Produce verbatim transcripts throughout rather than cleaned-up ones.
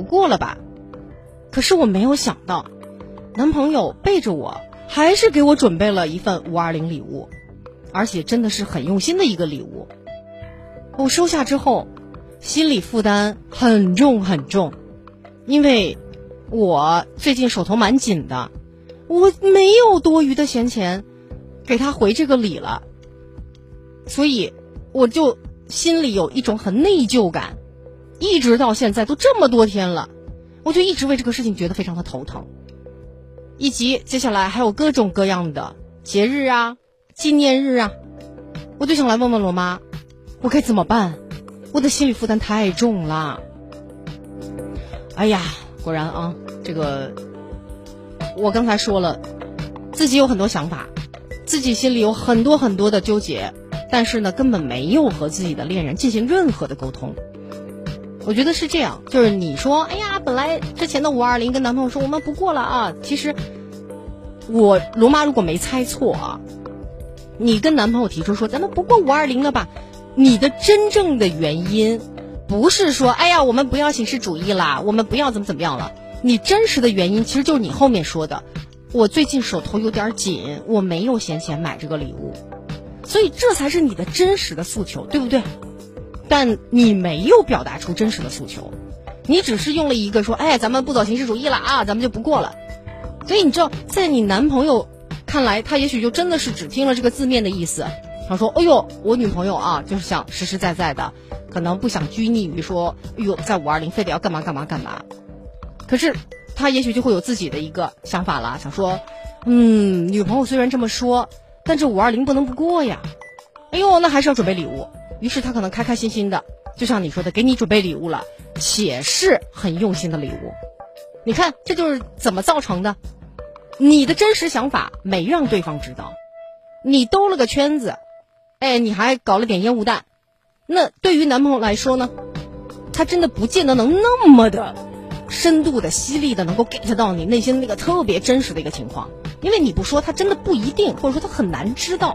不过了吧。可是我没有想到，男朋友背着我还是给我准备了一份五二零礼物，而且真的是很用心的一个礼物。我收下之后，心理负担很重很重，因为我最近手头蛮紧的，我没有多余的闲钱给他回这个礼了，所以我就心里有一种很内疚感，一直到现在都这么多天了，我就一直为这个事情觉得非常的头疼。以及接下来还有各种各样的节日啊、纪念日啊，我就想来问问罗妈，我该怎么办？我的心理负担太重了。哎呀，果然啊，这个我刚才说了，自己有很多想法，自己心里有很多很多的纠结，但是呢，根本没有和自己的恋人进行任何的沟通。我觉得是这样，就是你说，哎呀，本来之前的五二零跟男朋友说我们不过了啊，其实我罗妈如果没猜错啊，你跟男朋友提出说咱们不过五二零了吧，你的真正的原因不是说哎呀我们不要形式主义啦，我们不要怎么怎么样了，你真实的原因其实就是你后面说的，我最近手头有点紧，我没有闲钱买这个礼物，所以这才是你的真实的诉求，对不对？但你没有表达出真实的诉求，你只是用了一个说哎咱们不走形式主义了啊，咱们就不过了。所以你知道在你男朋友看来，他也许就真的是只听了这个字面的意思，他说哎呦我女朋友啊就是想实实在在的，可能不想拘泥于说哎呦在五二零非得要干嘛干嘛干嘛，可是他也许就会有自己的一个想法了，想说嗯女朋友虽然这么说，但这五二零不能不过呀，哎呦那还是要准备礼物。于是他可能开开心心的，就像你说的给你准备礼物了，且是很用心的礼物。你看这就是怎么造成的，你的真实想法没让对方知道，你兜了个圈子，哎你还搞了点烟雾弹，那对于男朋友来说呢，他真的不见得能那么的深度的犀利的能够 get 到你内心那个特别真实的一个情况，因为你不说他真的不一定，或者说他很难知道。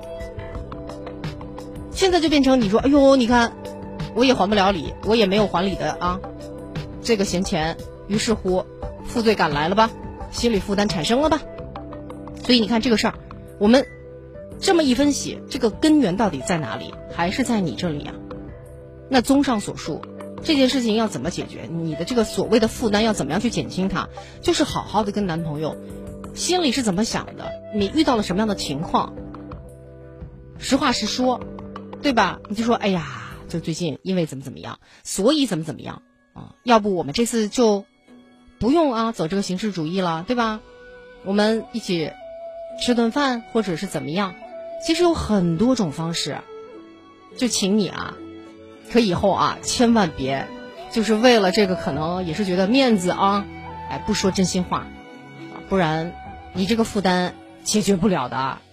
现在就变成你说哎呦你看我也还不了礼，我也没有还礼的啊这个闲钱，于是乎负罪感来了吧，心理负担产生了吧。所以你看这个事儿，我们这么一分析，这个根源到底在哪里？还是在你这里啊。那综上所述，这件事情要怎么解决，你的这个所谓的负担要怎么样去减轻它，就是好好的跟男朋友心里是怎么想的，你遇到了什么样的情况，实话实说，对吧？你就说哎呀就最近因为怎么怎么样，所以怎么怎么样啊，要不我们这次就不用啊走这个形式主义了，对吧？我们一起吃顿饭或者是怎么样，其实有很多种方式，就请你啊可以以后啊千万别就是为了这个可能也是觉得面子啊，哎不说真心话，不然你这个负担解决不了的。